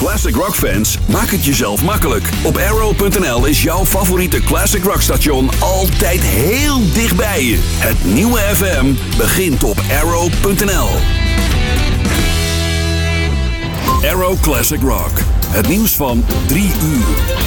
classic rock fans, maak het jezelf makkelijk. Op Arrow.nl is jouw favoriete classic rock station altijd heel dichtbij je. Het nieuwe FM begint op Arrow.nl. Arrow Classic Rock. Het nieuws van 3 uur.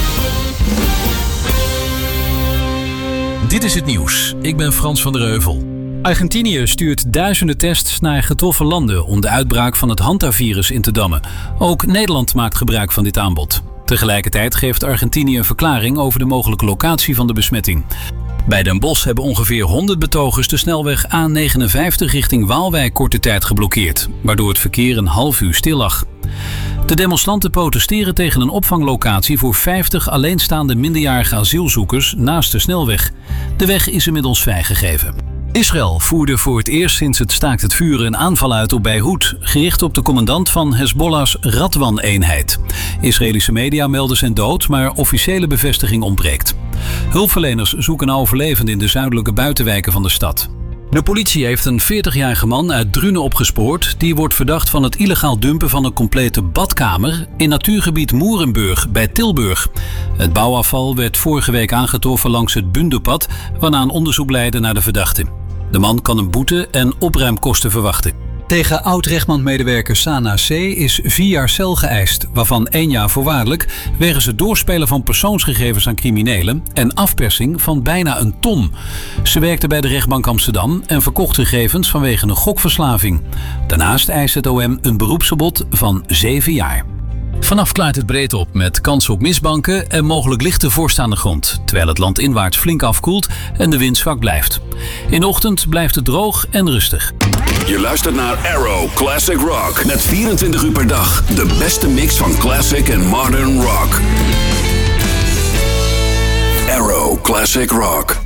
Dit is het nieuws. Ik ben Frans van der Heuvel. Argentinië stuurt duizenden tests naar getroffen landen om de uitbraak van het hantavirus in te dammen. Ook Nederland maakt gebruik van dit aanbod. Tegelijkertijd geeft Argentinië een verklaring over de mogelijke locatie van de besmetting. Bij Den Bosch hebben ongeveer 100 betogers de snelweg A59 richting Waalwijk korte tijd geblokkeerd, waardoor het verkeer een half uur stil lag. De demonstranten protesteren tegen een opvanglocatie voor 50 alleenstaande minderjarige asielzoekers naast de snelweg. De weg is inmiddels vrijgegeven. Israël voerde voor het eerst sinds het staakt het vuren een aanval uit op Beirut, gericht op de commandant van Hezbollah's Radwan-eenheid. Israëlische media melden zijn dood, maar officiële bevestiging ontbreekt. Hulpverleners zoeken naar overlevenden in de zuidelijke buitenwijken van de stad. De politie heeft een 40-jarige man uit Drunen opgespoord. Die wordt verdacht van het illegaal dumpen van een complete badkamer in natuurgebied Moerenburg bij Tilburg. Het bouwafval werd vorige week aangetroffen langs het Bundepad, waarna een onderzoek leidde naar de verdachte. De man kan een boete en opruimkosten verwachten. Tegen oud-Regmand-medewerker Sana C. is 4 jaar cel geëist, waarvan 1 jaar voorwaardelijk, wegens het doorspelen van persoonsgegevens aan criminelen en afpersing van bijna 1 ton. Ze werkte bij de rechtbank Amsterdam en verkocht gegevens vanwege een gokverslaving. Daarnaast eist het OM een beroepsverbod van 7 jaar. Vanaf klaart het breed op met kans op mistbanken en mogelijk lichte vorst aan de grond, terwijl het land inwaarts flink afkoelt en de wind zwak blijft. In de ochtend blijft het droog en rustig. Je luistert naar Arrow Classic Rock met 24 uur per dag de beste mix van classic en modern rock. Arrow Classic Rock.